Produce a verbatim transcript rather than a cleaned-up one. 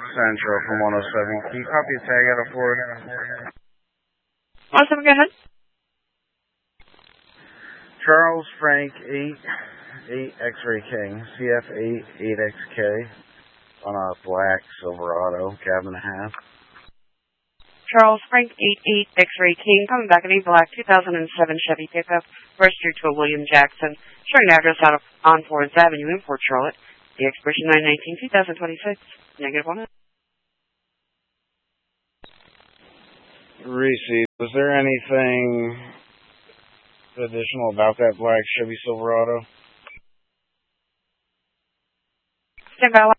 Central from one oh seven. Can you copy a tag out of Ford? one oh seven, go ahead. Charles Frank eight eight X-Ray King, C F eight eight X K on a black Silverado, cab and a half. Charles Frank eight eight X-Ray King, coming back in a black two thousand seven Chevy pickup, registered to a William Jackson, showing an address out of on Forest Avenue in Port Charlotte. The expiration nine nineteen two thousand twenty-six. Negative one. Receipt. Was there anything additional about that black Chevy Silverado? Stand by.